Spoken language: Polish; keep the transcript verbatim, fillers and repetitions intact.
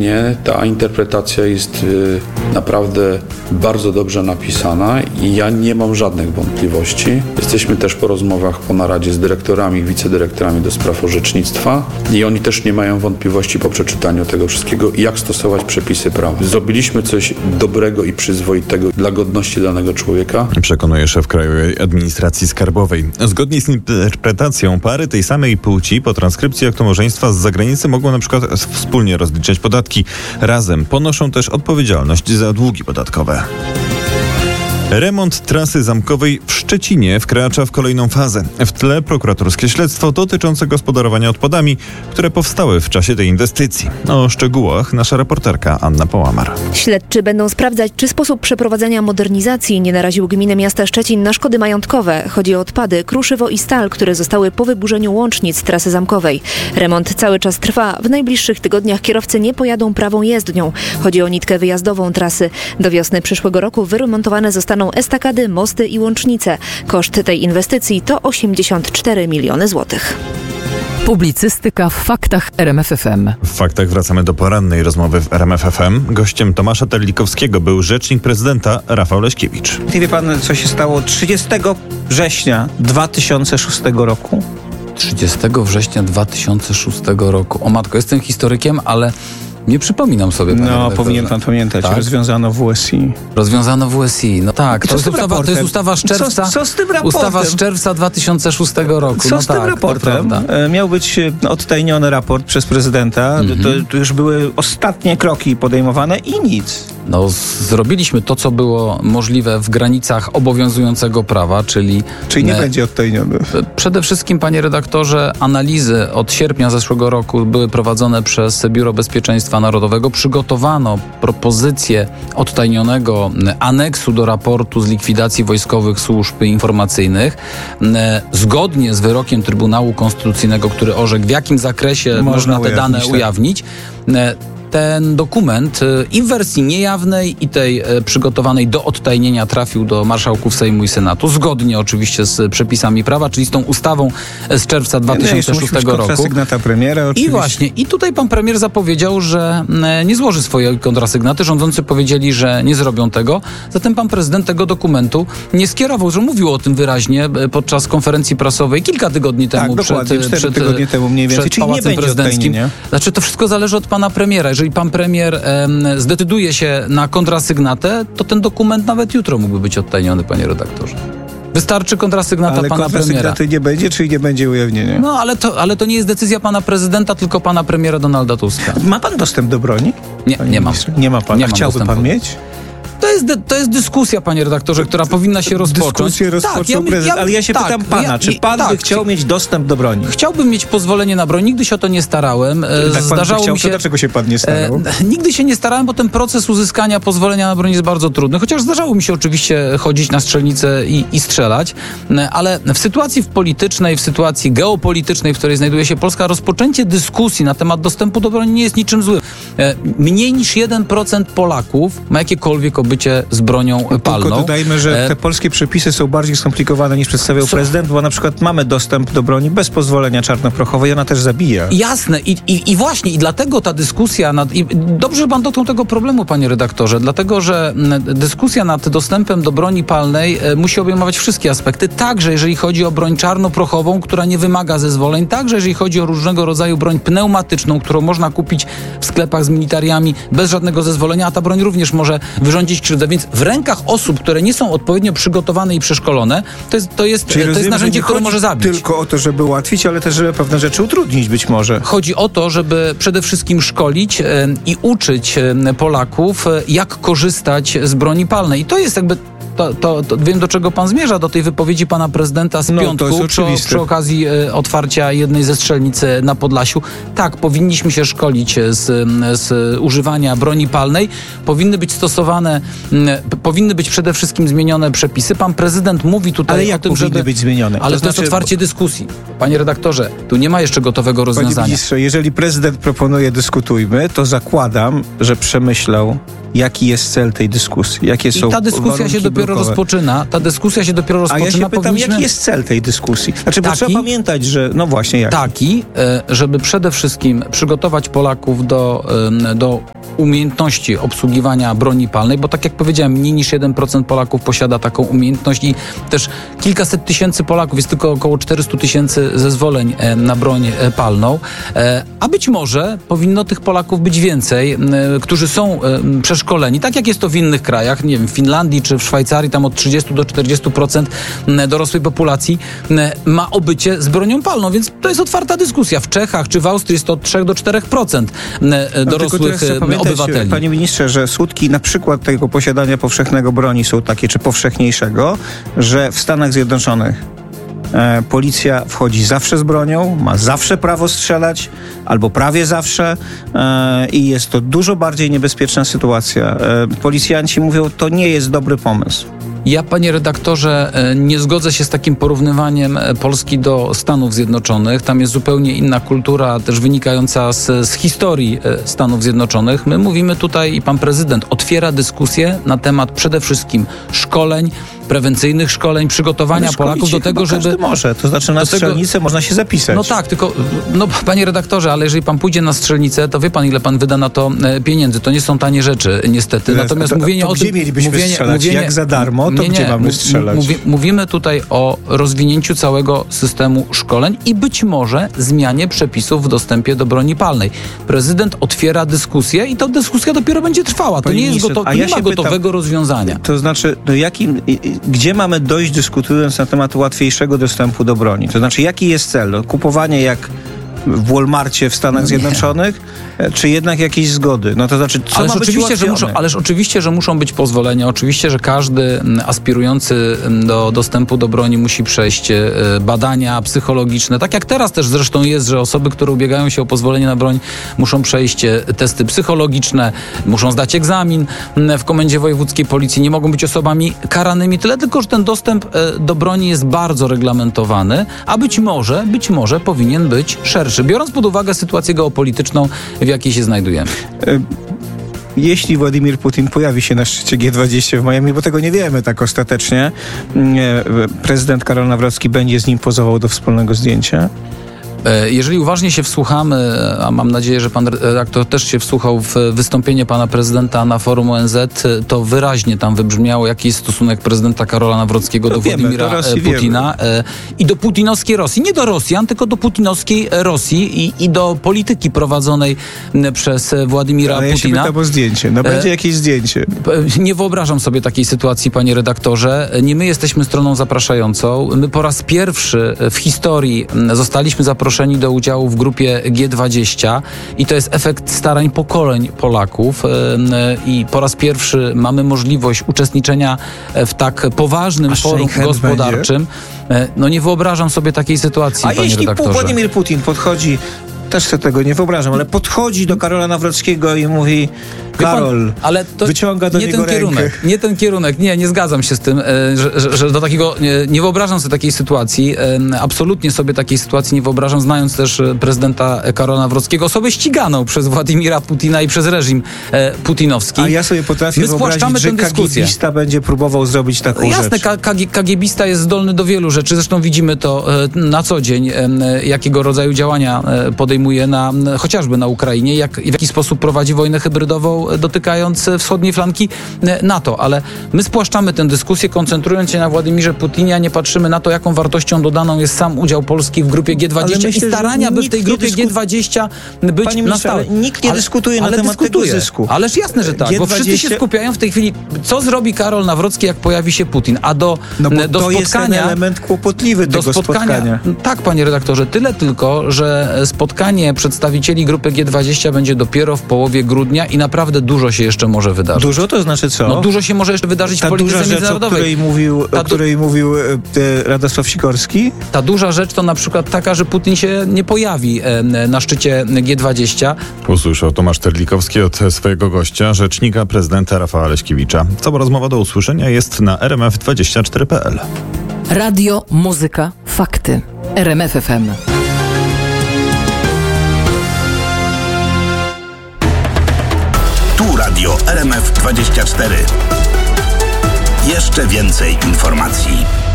mnie ta interpretacja jest y, naprawdę bardzo dobrze napisana i ja nie mam żadnych wątpliwości. Jesteśmy też po rozmowach po naradzie z dyrektorami, wicedyrektorami do spraw orzecznictwa i oni też nie mają wątpliwości po przeczytaniu tego wszystkiego, jak stosować przepisy prawa. Zrobiliśmy coś dobrego i przyzwoitego dla godności danego człowieka. Przekonuje szef Krajowej Administracji Skarbowej. Zgodnie z interpretacją pary tej samej płci po transkrypcji aktu małżeństwa z zagranicy mogą na przykład wspólnie rozliczać podatki. Razem ponoszą też odpowiedzialność za długi podatkowe. Remont trasy zamkowej w Szczecinie wkracza w kolejną fazę. W tle prokuratorskie śledztwo dotyczące gospodarowania odpadami, które powstały w czasie tej inwestycji. O szczegółach nasza reporterka Anna Połamar. Śledczy będą sprawdzać, czy sposób przeprowadzenia modernizacji nie naraził gminy miasta Szczecin na szkody majątkowe. Chodzi o odpady, kruszywo i stal, które zostały po wyburzeniu łącznic trasy zamkowej. Remont cały czas trwa. W najbliższych tygodniach kierowcy nie pojadą prawą jezdnią. Chodzi o nitkę wyjazdową trasy. Do wiosny przyszłego roku wyremontowane zostaną estakady, mosty i łącznice. Koszt tej inwestycji to osiemdziesiąt cztery miliony złotych. Publicystyka w Faktach R M F F M. W Faktach wracamy do porannej rozmowy w R M F F M. Gościem Tomasza Terlikowskiego był rzecznik prezydenta Rafał Leśkiewicz. I wie pan, co się stało trzydziestego września dwa tysiące szóstego roku? trzydziestego września dwa tysiące szóstego roku. O matko, jestem historykiem, ale nie przypominam sobie. No, redaktorze. powinien pan pamiętać. Tak? Rozwiązano W S I. Rozwiązano W S I. No tak, to jest, ustawa, to jest ustawa z czerwca. Co, co z tym raportem? Ustawa z czerwca dwa tysiące szóstego roku. Co no z tym tak, raportem? Miał być odtajniony raport przez prezydenta. Mhm. To, to już były ostatnie kroki podejmowane i nic. No, zrobiliśmy to, co było możliwe w granicach obowiązującego prawa, czyli... Czyli nie e, będzie odtajniony. Przede wszystkim, panie redaktorze, analizy od sierpnia zeszłego roku były prowadzone przez Biuro Bezpieczeństwa Narodowego. Przygotowano propozycję odtajnionego aneksu do raportu z likwidacji wojskowych służb informacyjnych. E, zgodnie z wyrokiem Trybunału Konstytucyjnego, który orzekł, w jakim zakresie można, można te dane tak. ujawnić. E, Ten dokument i w wersji niejawnej, i tej przygotowanej do odtajnienia trafił do marszałków Sejmu i Senatu, zgodnie oczywiście z przepisami prawa, czyli z tą ustawą z czerwca dwa tysiące szóstego roku. Kontrasygnata premiera oczywiście. I właśnie, i tutaj pan premier zapowiedział, że nie złoży swojej kontrasygnaty. Rządzący powiedzieli, że nie zrobią tego. Zatem pan prezydent tego dokumentu nie skierował, że mówił o tym wyraźnie podczas konferencji prasowej kilka tygodni temu. Tak, dokładnie, przed, cztery przed, tygodnie temu mniej więcej, przed czyli nie będzie odtajnienia. Znaczy to wszystko zależy od pana premiera. Jeżeli pan premier em, zdecyduje się na kontrasygnatę, to ten dokument nawet jutro mógłby być odtajniony, panie redaktorze. Wystarczy kontrasygnata ale pana premiera. Ale kontrasygnaty nie będzie, czyli nie będzie ujawnienia? No, ale to, ale to nie jest decyzja pana prezydenta, tylko pana premiera Donalda Tuska. Ma pan dostęp do broni? Nie, nie mam. Nie ma pan. Nie A mam chciałby dostępu. pan mieć? To jest, de, to jest dyskusja, panie redaktorze, która powinna się rozpocząć. Dyskusję rozpoczął tak, ja, prezydent, ja, ale ja się tak, pytam pana, ja, czy pan tak, by chciał mieć dostęp do broni? Chciałbym mieć pozwolenie na broń, nigdy się o to nie starałem. Jak Zdarzało pan chciał, mi się, to dlaczego się pan nie starał? E, nigdy się nie starałem, bo ten proces uzyskania pozwolenia na broń jest bardzo trudny, chociaż zdarzało mi się oczywiście chodzić na strzelnicę i, i strzelać, ale w sytuacji politycznej, w sytuacji geopolitycznej, w której znajduje się Polska, rozpoczęcie dyskusji na temat dostępu do broni nie jest niczym złym. E, mniej niż jeden procent Polaków ma jakiekolwiek obycie z bronią palną. Tylko dodajmy, że te polskie przepisy są bardziej skomplikowane niż przedstawiał so. prezydent, bo na przykład mamy dostęp do broni bez pozwolenia czarnoprochowej i ona też zabija. Jasne i, i, i właśnie i dlatego ta dyskusja nad, i dobrze, że pan dotknął tego problemu, panie redaktorze, dlatego, że dyskusja nad dostępem do broni palnej e, musi obejmować wszystkie aspekty, także jeżeli chodzi o broń czarnoprochową, która nie wymaga zezwoleń, także jeżeli chodzi o różnego rodzaju broń pneumatyczną, którą można kupić w sklepach z militariami bez żadnego zezwolenia, a ta broń również może wyrządzić krzywdę, więc w rękach osób, które nie są odpowiednio przygotowane i przeszkolone, to jest, to jest, to rozumiem, jest narzędzie, które może zabić. Tylko o to, żeby ułatwić, ale też, żeby pewne rzeczy utrudnić być może. Chodzi o to, żeby przede wszystkim szkolić e, i uczyć e, Polaków, e, jak korzystać z broni palnej. I to jest jakby To, to, to wiem, do czego pan zmierza, do tej wypowiedzi pana prezydenta z no, piątku przy, przy okazji e, otwarcia jednej ze strzelnic na Podlasiu. Tak, powinniśmy się szkolić z, z używania broni palnej. Powinny być stosowane, m, powinny być przede wszystkim zmienione przepisy. Pan prezydent mówi tutaj ale o jak tym, powinny żeby... być zmienione? Ale to, to jest znaczy... otwarcie dyskusji. Panie redaktorze, tu nie ma jeszcze gotowego rozwiązania. Panie ministrze, jeżeli prezydent proponuje dyskutujmy, to zakładam, że przemyślał, jaki jest cel tej dyskusji. Jakie I są ta dyskusja się dopiero dopiero rozpoczyna. Ta dyskusja się dopiero rozpoczyna. A ja się pytam, Powinniśmy... jaki jest cel tej dyskusji? Znaczy, bo Taki? trzeba pamiętać, że... No właśnie, jak? Taki, e, żeby przede wszystkim przygotować Polaków do, e, do umiejętności obsługiwania broni palnej, bo tak jak powiedziałem, mniej niż jeden procent Polaków posiada taką umiejętność i też kilkaset tysięcy Polaków, jest tylko około czterysta tysięcy zezwoleń e, na broń e, palną, e, a być może powinno tych Polaków być więcej, e, którzy są e, przeszkoleni, tak jak jest to w innych krajach, nie wiem, w Finlandii czy w Szwajcarii, tam od trzydziestu do czterdziestu procent dorosłej populacji e, ma obycie z bronią palną, więc to jest otwarta dyskusja. W Czechach czy w Austrii jest to od trzech do czterech procent e, dorosłych no, obywateli. Panie ministrze, że skutki na przykład tego posiadania powszechnego broni są takie, czy powszechniejszego, że w Stanach Zjednoczonych e, policja wchodzi zawsze z bronią, ma zawsze prawo strzelać, albo prawie zawsze e, i jest to dużo bardziej niebezpieczna sytuacja. E, policjanci mówią, to nie jest dobry pomysł. Ja, panie redaktorze, nie zgodzę się z takim porównywaniem Polski do Stanów Zjednoczonych. Tam jest zupełnie inna kultura, też wynikająca z, z historii Stanów Zjednoczonych. My mówimy tutaj, i pan prezydent otwiera dyskusję na temat przede wszystkim szkoleń, prewencyjnych szkoleń, przygotowania Ale Polaków do tego, żeby... Każdy może, to znaczy na strzelnicę tego... można się zapisać. No tak, tylko, no panie redaktorze, ale jeżeli pan pójdzie na strzelnicę, to wie pan, ile pan wyda na to pieniędzy. To nie są tanie rzeczy, niestety. Natomiast to, to, mówienie to o gdzie tym... mielibyśmy mówienie, strzelać? mówienie, Jak za darmo, to nie, gdzie nie, mamy strzelać? Mówi, mówimy tutaj o rozwinięciu całego systemu szkoleń i być może zmianie przepisów w dostępie do broni palnej. Prezydent otwiera dyskusję i ta dyskusja dopiero będzie trwała. To Panie nie jest ministrze, gotowe, a nie ja ma się gotowego pytam, rozwiązania. To znaczy, do jakim, gdzie mamy dojść, dyskutując na temat łatwiejszego dostępu do broni? To znaczy, jaki jest cel? Kupowanie jak w Walmarcie w Stanach Nie. Zjednoczonych, czy jednak jakieś zgody? No to znaczy, co Ależ ma być oczywiście, że muszą, ułatwione? ależ oczywiście, że muszą być pozwolenia. Oczywiście, że każdy aspirujący do dostępu do broni musi przejść badania psychologiczne. Tak jak teraz też zresztą jest, że osoby, które ubiegają się o pozwolenie na broń, muszą przejść testy psychologiczne, muszą zdać egzamin w Komendzie Wojewódzkiej Policji. Nie mogą być osobami karanymi. Tyle tylko, że ten dostęp do broni jest bardzo reglamentowany, a być może, być może powinien być szerszy. Biorąc pod uwagę sytuację geopolityczną, w jakiej się znajdujemy. Jeśli Władimir Putin pojawi się na szczycie G dwadzieścia w Miami, bo tego nie wiemy tak ostatecznie, prezydent Karol Nawrocki będzie z nim pozował do wspólnego zdjęcia? Jeżeli uważnie się wsłuchamy, a mam nadzieję, że pan redaktor też się wsłuchał w wystąpienie pana prezydenta na forum O N Z, to wyraźnie tam wybrzmiało, jaki jest stosunek prezydenta Karola Nawrockiego to do wiemy, Władimira do Rosji Putina wiemy. I do putinowskiej Rosji. Nie do Rosjan, tylko do putinowskiej Rosji i, i do polityki prowadzonej przez Władimira Ale Putina. Ja się pytam o zdjęcie. No będzie jakieś zdjęcie. Nie wyobrażam sobie takiej sytuacji, panie redaktorze. Nie my jesteśmy stroną zapraszającą. My po raz pierwszy w historii zostaliśmy zaproszeni do udziału w grupie G dwadzieścia i to jest efekt starań pokoleń Polaków i po raz pierwszy mamy możliwość uczestniczenia w tak poważnym A forum gospodarczym. Będzie? No nie wyobrażam sobie takiej sytuacji, A panie jeśli redaktorze. Władimir Putin podchodzi, też sobie tego nie wyobrażam, ale podchodzi do Karola Nawrockiego i mówi: Karol, pan, ale to wyciąga do nie niego ten kierunek, rękę. Nie ten kierunek, nie, nie zgadzam się z tym, że, że, że do takiego, nie, nie wyobrażam sobie takiej sytuacji, absolutnie sobie takiej sytuacji nie wyobrażam, znając też prezydenta Karola Nawrockiego, osobę ściganą przez Władimira Putina i przez reżim putinowski. A ja sobie potrafię My wyobrazić, że tę kagiebista będzie próbował zrobić taką Jasne, rzecz. Jasne, kagiebista jest zdolny do wielu rzeczy, zresztą widzimy to na co dzień, jakiego rodzaju działania podejmuje na chociażby na Ukrainie, jak, w jaki sposób prowadzi wojnę hybrydową, dotykając wschodniej flanki NATO. Ale my spłaszczamy tę dyskusję, koncentrując się na Władimirze Putinie, a nie patrzymy na to, jaką wartością dodaną jest sam udział Polski w grupie G dwadzieścia myślę, i starania, by w tej grupie dysku... G dwadzieścia być Panie na stałe. Nikt nie ale, dyskutuje na ale temat dyskutuje. tego zysku. Ależ jasne, że tak, G dwadzieścia... bo wszyscy się skupiają w tej chwili, co zrobi Karol Nawrocki, jak pojawi się Putin, a do, no bo do to spotkania... jest ten element kłopotliwy do tego spotkania, spotkania. Tak, panie redaktorze, tyle tylko, że spotkanie przedstawicieli grupy G dwadzieścia będzie dopiero w połowie grudnia i naprawdę dużo się jeszcze może wydarzyć. Dużo to znaczy co? No dużo się może jeszcze wydarzyć Ta w polityce duża rzecz, międzynarodowej. O której mówił, Ta o której mówił e, Radosław Sikorski? Ta duża rzecz to na przykład taka, że Putin się nie pojawi e, na szczycie G dwadzieścia. Usłyszał Tomasz Terlikowski od swojego gościa, rzecznika prezydenta Rafała Leśkiewicza. Cała rozmowa do usłyszenia jest na r m f dwadzieścia cztery kropka p l. Radio, muzyka, fakty. R M F F M. Tu Radio R M F dwadzieścia cztery. jeszcze więcej informacji.